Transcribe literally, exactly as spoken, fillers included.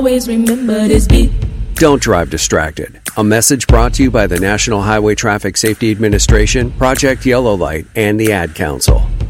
Always remember this beat. Don't drive distracted. A message brought to you by the National Highway Traffic Safety Administration, Project Yellow Light, and the Ad Council.